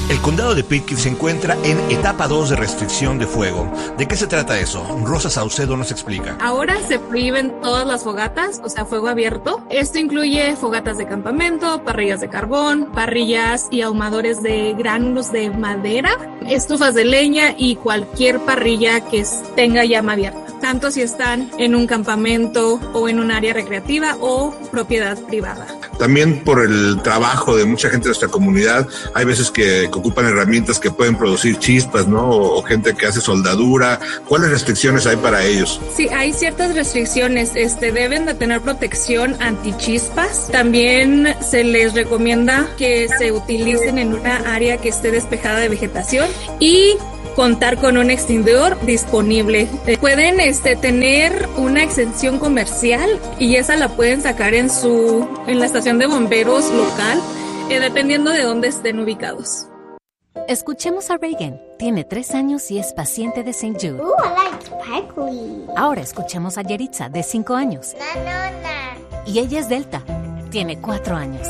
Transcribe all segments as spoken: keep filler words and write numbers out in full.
El condado de Pitkin se encuentra en etapa dos de restricción de fuego. ¿De qué se trata eso? Rosa Saucedo nos explica. Ahora se prohíben todas las fogatas, o sea, fuego abierto. Esto incluye fogatas de campamento, parrillas de carbón, parrillas y ahumadores de gránulos de madera, estufas de leña y cualquier parrilla que tenga llama abierta, tanto si están en un campamento o en un área recreativa o propiedad privada. También por el trabajo de mucha gente de nuestra comunidad, hay veces que, que ocupan herramientas que pueden producir chispas, ¿no? O, o gente que hace soldadura. ¿Cuáles restricciones hay para ellos? Sí, hay ciertas restricciones. Este, deben de tener protección antichispas. También se les recomienda que se utilicen en una área que esté despejada de vegetación y contar con un extinguidor disponible. Eh, pueden este, tener una exención comercial y esa la pueden sacar en su en la estación de bomberos local, eh, dependiendo de dónde estén ubicados. Escuchemos a Reagan. Tiene tres años y es paciente de Saint Jude. Ooh, I like sparkly. Ahora escuchemos a Yeritza, de cinco años. No, no, no. Y ella es Delta. Tiene cuatro años.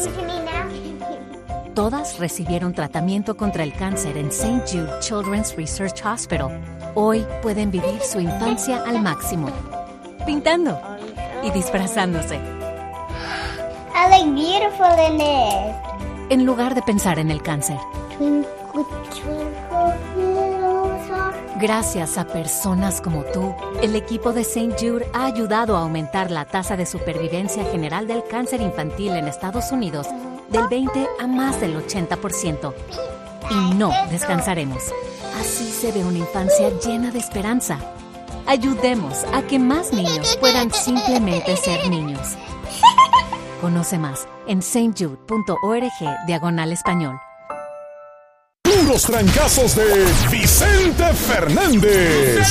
Todas recibieron tratamiento contra el cáncer en Saint Jude Children's Research Hospital. Hoy pueden vivir su infancia al máximo, pintando y disfrazándose. I look beautiful in this. En lugar de pensar en el cáncer. Twinkle, twinkle, little star. Gracias a personas como tú, el equipo de Saint Jude ha ayudado a aumentar la tasa de supervivencia general del cáncer infantil en Estados Unidos del veinte a más del ochenta por ciento. Y no descansaremos. Así se ve una infancia llena de esperanza. Ayudemos a que más niños puedan simplemente ser niños. Conoce más en saintjude punto org diagonal español. Puros trancazos de Vicente Fernández.